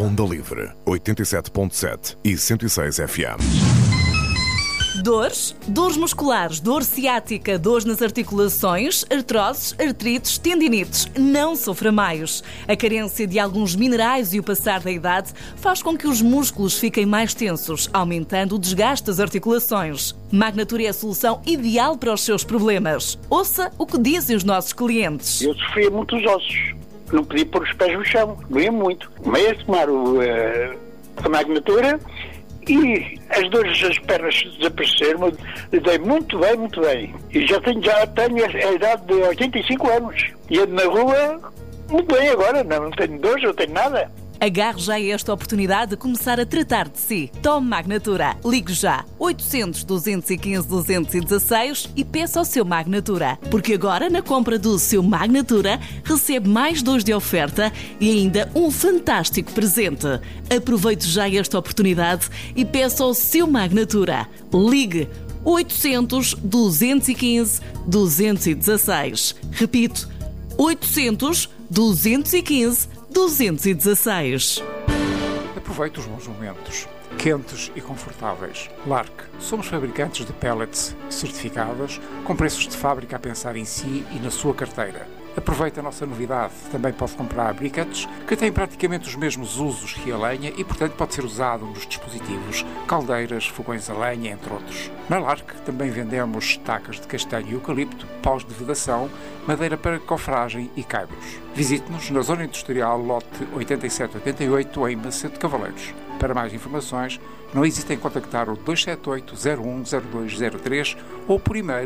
Onda Livre, 87.7 e 106 FM. Dores? Dores musculares, dor ciática, dores nas articulações, artroses, artrites, tendinites. Não sofra mais. A carência de alguns minerais e o passar da idade faz com que os músculos fiquem mais tensos, aumentando o desgaste das articulações. Magnature é a solução ideal para os seus problemas. Ouça o que dizem os nossos clientes. Eu sofria muitos ossos. Não podia pôr os pés no chão. Doía muito. Comecei a tomar a Magnature e as dores das pernas desapareceram. Dei muito bem, muito bem. E já tenho a idade de 85 anos. E ando na rua muito bem agora. Não tenho dores, não tenho nada. Agarre já esta oportunidade de começar a tratar de si. Tome Magnatura. Ligue já 800 215 216 e peça ao seu Magnatura. Porque agora, na compra do seu Magnatura, recebe mais 2 de oferta e ainda um fantástico presente. Aproveite já esta oportunidade e peça ao seu Magnatura. Ligue 800 215 216. Repito, 800 215 216. Aproveite os bons momentos, quentes e confortáveis. Lark. Somos fabricantes de pellets certificadas, com preços de fábrica a pensar em si e na sua carteira. Aproveite a nossa novidade. Também pode comprar briquetes, que têm praticamente os mesmos usos que a lenha e, portanto, pode ser usado nos dispositivos, caldeiras, fogões a lenha, entre outros. Na Lark também vendemos estacas de castanho e eucalipto, paus de vedação, madeira para cofragem e caibros. Visite-nos na Zona Industrial Lote 8788 em Macedo de Cavaleiros. Para mais informações, não hesitem em contactar o 278-010203 ou por e-mail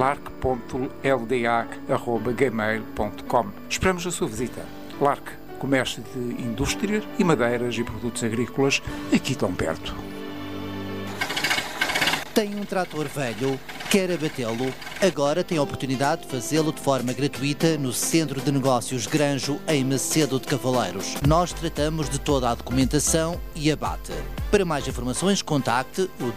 lark.lda@gmail.com. Esperamos a sua visita. Lark, comércio de indústria e madeiras e produtos agrícolas aqui tão perto. Tem um trator velho? Quer abatê-lo? Agora tem a oportunidade de fazê-lo de forma gratuita no Centro de Negócios Granjo, em Macedo de Cavaleiros. Nós tratamos de toda a documentação e abate. Para mais informações, contacte o